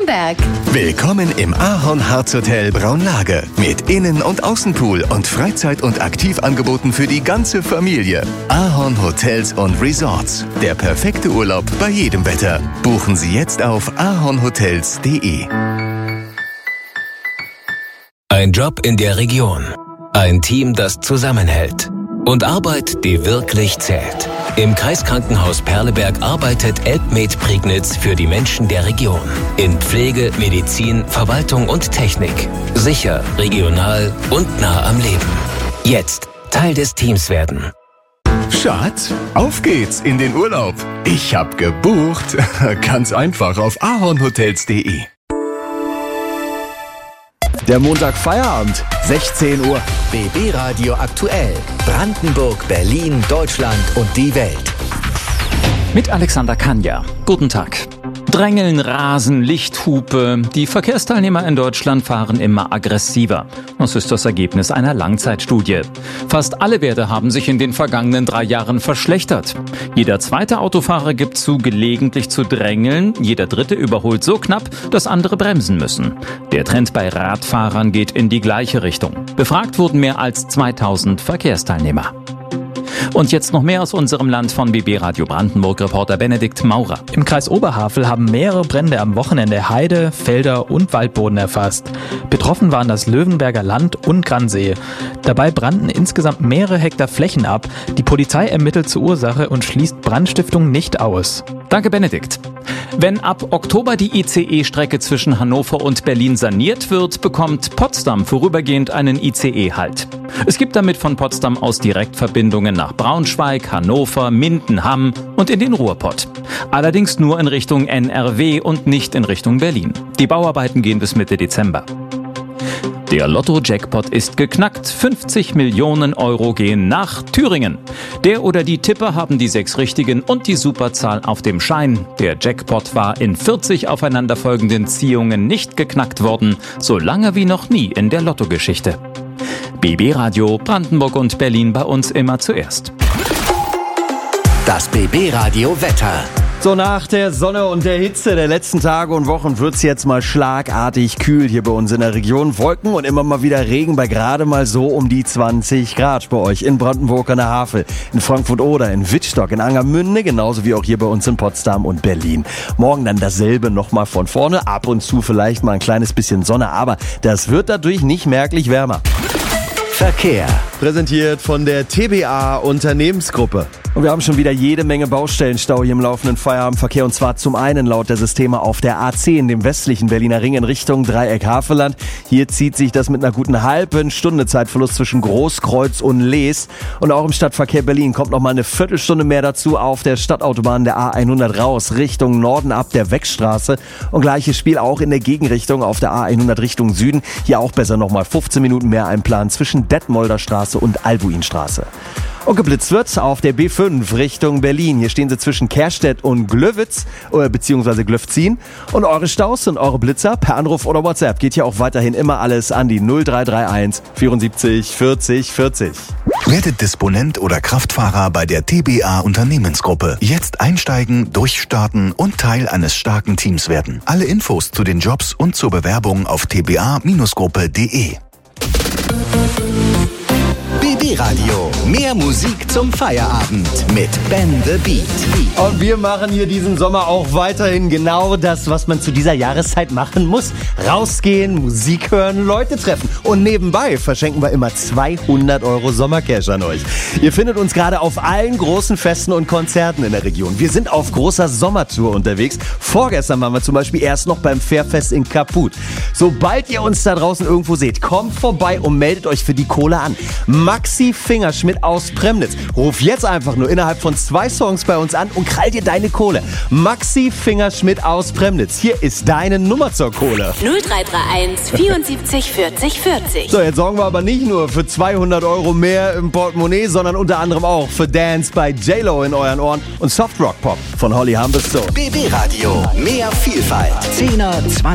Baden-Württemberg. Willkommen im Ahornharz Hotel Braunlage mit Innen- und Außenpool und Freizeit- und Aktivangeboten für die ganze Familie. Ahorn Hotels und Resorts. Der perfekte Urlaub bei jedem Wetter. Buchen Sie jetzt auf ahornhotels.de. Ein Job in der Region. Ein Team, das zusammenhält. Und Arbeit, die wirklich zählt. Im Kreiskrankenhaus Perleberg arbeitet Elbmed Prignitz für die Menschen der Region. In Pflege, Medizin, Verwaltung und Technik. Sicher, regional und nah am Leben. Jetzt Teil des Teams werden. Schatz, auf geht's in den Urlaub. Ich hab gebucht. Ganz einfach auf ahornhotels.de. Der Montag Feierabend, 16 Uhr. BB Radio aktuell. Brandenburg, Berlin, Deutschland und die Welt. Mit Alexander Kanja. Guten Tag. Drängeln, Rasen, Lichthupe. Die Verkehrsteilnehmer in Deutschland fahren immer aggressiver. Das ist das Ergebnis einer Langzeitstudie. Fast alle Werte haben sich in den vergangenen 3 Jahren verschlechtert. Jeder zweite Autofahrer gibt zu, gelegentlich zu drängeln. Jeder dritte überholt so knapp, dass andere bremsen müssen. Der Trend bei Radfahrern geht in die gleiche Richtung. Befragt wurden mehr als 2000 Verkehrsteilnehmer. Und jetzt noch mehr aus unserem Land von BB Radio Brandenburg-Reporter Benedikt Maurer. Im Kreis Oberhavel haben mehrere Brände am Wochenende Heide, Felder und Waldboden erfasst. Betroffen waren das Löwenberger Land und Gransee. Dabei brannten insgesamt mehrere Hektar Flächen ab. Die Polizei ermittelt zur Ursache und schließt Brandstiftung nicht aus. Danke, Benedikt. Wenn ab Oktober die ICE-Strecke zwischen Hannover und Berlin saniert wird, bekommt Potsdam vorübergehend einen ICE-Halt. Es gibt damit von Potsdam aus Direktverbindungen nach Braunschweig, Hannover, Minden, Hamm und in den Ruhrpott. Allerdings nur in Richtung NRW und nicht in Richtung Berlin. Die Bauarbeiten gehen bis Mitte Dezember. Der Lotto-Jackpot ist geknackt. 50 Millionen Euro gehen nach Thüringen. Der oder die Tipper haben die 6 Richtigen und die Superzahl auf dem Schein. Der Jackpot war in 40 aufeinanderfolgenden Ziehungen nicht geknackt worden, so lange wie noch nie in der Lottogeschichte. BB Radio Brandenburg und Berlin bei uns immer zuerst. Das BB Radio Wetter. So nach der Sonne und der Hitze der letzten Tage und Wochen wird's jetzt mal schlagartig kühl hier bei uns in der Region. Wolken und immer mal wieder Regen bei gerade mal so um die 20 Grad bei euch in Brandenburg an der Havel, in Frankfurt-Oder, in Wittstock, in Angermünde, genauso wie auch hier bei uns in Potsdam und Berlin. Morgen dann dasselbe nochmal von vorne, ab und zu vielleicht mal ein kleines bisschen Sonne, aber das wird dadurch nicht merklich wärmer. Verkehr. Präsentiert von der TBA Unternehmensgruppe. Und wir haben schon wieder jede Menge Baustellenstau hier im laufenden Feierabendverkehr. Und zwar zum einen laut der Systeme auf der A10, dem westlichen Berliner Ring in Richtung Dreieck-Havelland. Hier zieht sich das mit einer guten halben Stunde Zeitverlust zwischen Großkreuz und Lees. Und auch im Stadtverkehr Berlin kommt noch mal eine Viertelstunde mehr dazu auf der Stadtautobahn der A100 raus, Richtung Norden ab der Weckstraße. Und gleiches Spiel auch in der Gegenrichtung auf der A100 Richtung Süden. Hier auch besser noch mal 15 Minuten mehr einplanen zwischen Detmolder Straße und Albuinstraße. Und geblitzt wird auf der B5 Richtung Berlin. Hier stehen sie zwischen Kerstedt und Glöwitz, beziehungsweise Glöfzin. Und eure Staus und eure Blitzer per Anruf oder WhatsApp geht hier auch weiterhin immer alles an die 0331 74 40 40. Werdet Disponent oder Kraftfahrer bei der TBA Unternehmensgruppe. Jetzt einsteigen, durchstarten und Teil eines starken Teams werden. Alle Infos zu den Jobs und zur Bewerbung auf tba-gruppe.de. BB Radio. Mehr Musik zum Feierabend mit Ben the Beat. Und wir machen hier diesen Sommer auch weiterhin genau das, was man zu dieser Jahreszeit machen muss. Rausgehen, Musik hören, Leute treffen. Und nebenbei verschenken wir immer 200 Euro Sommercash an euch. Ihr findet uns gerade auf allen großen Festen und Konzerten in der Region. Wir sind auf großer Sommertour unterwegs. Vorgestern waren wir zum Beispiel erst noch beim Fährfest in Kaput. Sobald ihr uns da draußen irgendwo seht, kommt vorbei und meldet euch für die Kohle an. Maxi Fingerschmidt aus Premnitz. Ruf jetzt einfach nur innerhalb von 2 Songs bei uns an und krall dir deine Kohle. Maxi Fingerschmidt aus Premnitz. Hier ist deine Nummer zur Kohle. 0331 74 40 40. So, jetzt sorgen wir aber nicht nur für 200 Euro mehr im Portemonnaie, sondern unter anderem auch für Dance bei J-Lo in euren Ohren und Softrock Pop von Holly Humberstone. BB Radio. Mehr Vielfalt. 10er, 20